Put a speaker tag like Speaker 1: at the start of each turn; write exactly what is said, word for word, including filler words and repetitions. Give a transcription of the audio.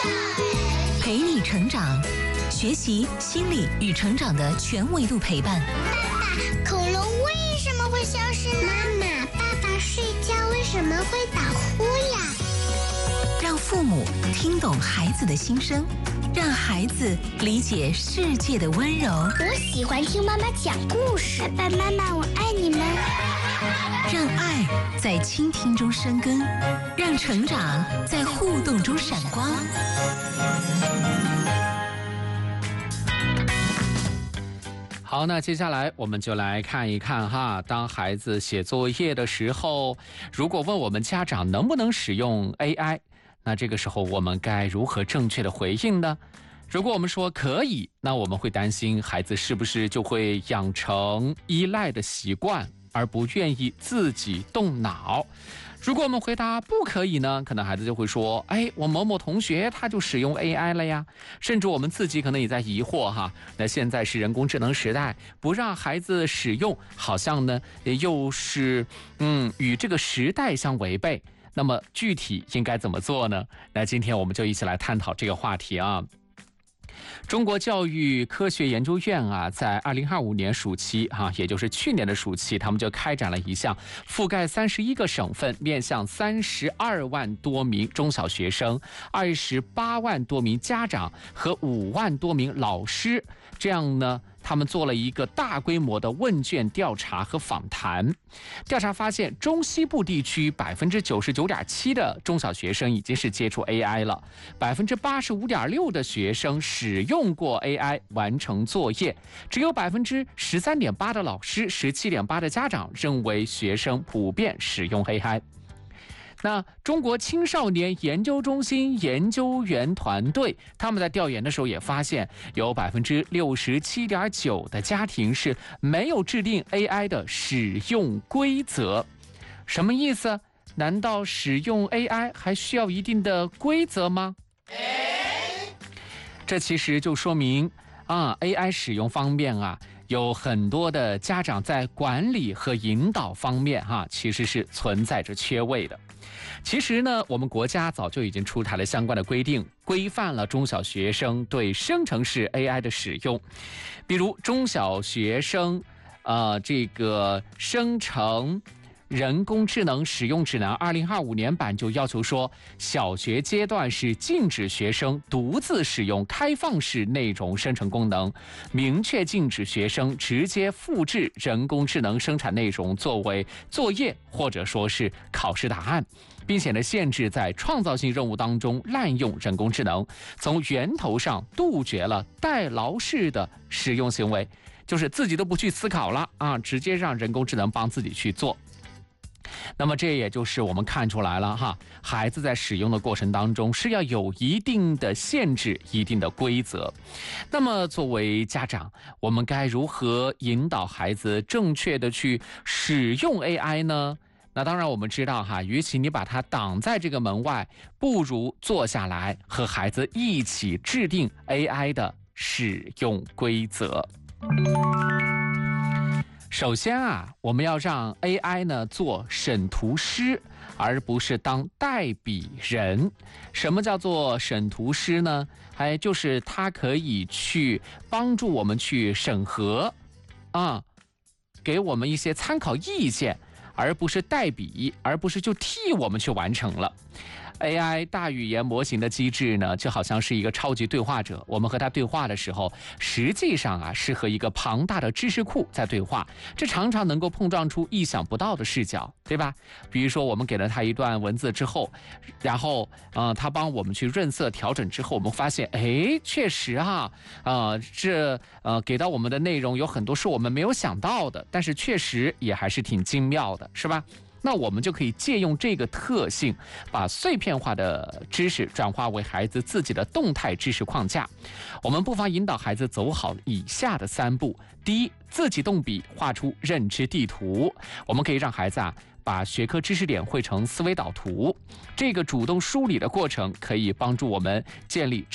Speaker 1: 陪你成长，学习心理与成长的全维度陪伴。
Speaker 2: 爸爸，恐龙为什么会消失呢？妈妈，爸爸睡觉为什么会打呼呀？
Speaker 1: 让父母听懂孩子的心声，让孩子理解世界的温柔。
Speaker 2: 我喜欢听妈妈讲故事。爸爸妈妈，我爱你们。
Speaker 1: 让爱在倾听中生根，让成长在互动中闪光。
Speaker 3: 好，那接下来我们就来看一看哈，当孩子写作业的时候，如果问我们家长能不能使用 A I， 那这个时候我们该如何正确的回应呢？如果我们说可以，那我们会担心孩子是不是就会养成依赖的习惯，而不愿意自己动脑。如果我们回答不可以呢，可能孩子就会说，哎，我某某同学他就使用 A I 了呀。甚至我们自己可能也在疑惑哈，那现在是人工智能时代，不让孩子使用，好像呢又是嗯与这个时代相违背。那么具体应该怎么做呢？那今天我们就一起来探讨这个话题啊。中国教育科学研究院啊，在二零二五年暑期啊，也就是去年的暑期，他们就开展了一项覆盖三十一个省份、面向三十二万多名中小学生、二十八万多名家长和五万多名老师，这样呢，他们做了一个大规模的问卷调查和访谈。调查发现，中西部地区百分之九十九点七的中小学生已经是接触 A I 了，百分之八十五点六的学生使用过 A I 完成作业，只有百分之十三点八的老师、十七点八的家长认为学生普遍使用 A I。那中国青少年研究中心研究员团队，他们在调研的时候也发现，有百分之六十七点九的家庭是没有制定 A I 的使用规则。什么意思？难道使用 A I 还需要一定的规则吗？这其实就说明啊 ，A I 使用方面啊，有很多的家长在管理和引导方面哈、啊，其实是存在着缺位的。其实呢，我们国家早就已经出台了相关的规定，规范了中小学生对生成式 A I 的使用。比如中小学生，呃，这个生成人工智能使用指南二零二五年版就要求说，小学阶段是禁止学生独自使用开放式内容生成功能，明确禁止学生直接复制人工智能生产内容作为作业或者说是考试答案，并且呢，限制在创造性任务当中滥用人工智能，从源头上杜绝了代劳式的使用行为，就是自己都不去思考了啊，直接让人工智能帮自己去做。那么这也就是我们看出来了哈，孩子在使用的过程当中是要有一定的限制、一定的规则。那么作为家长，我们该如何引导孩子正确的去使用 A I 呢？那当然我们知道哈，与其你把它挡在这个门外，不如坐下来和孩子一起制定 A I 的使用规则。首先啊，我们要让 A I 呢做审图师，而不是当代笔人。什么叫做审图师呢？还就是它可以去帮助我们去审核啊，给我们一些参考意见，而不是代笔，而不是就替我们去完成了。A I 大语言模型的机制呢，就好像是一个超级对话者。我们和它对话的时候，实际上啊是和一个庞大的知识库在对话，这常常能够碰撞出意想不到的视角，对吧？比如说我们给了它一段文字之后，然后呃，它帮我们去润色调整之后，我们发现，哎，确实哈、啊，呃，这呃给到我们的内容有很多是我们没有想到的，但是确实也还是挺精妙的，是吧？那我们就可以借用这个特性，把碎片化的知识转化为孩子自己的动态知识框架。我们不妨引导孩子走好以下的三步：第一，自己动笔画出认知地图。我们可以让孩子啊把学科知识点绘成思维导图，这个主动梳理的过程可以帮助我们建立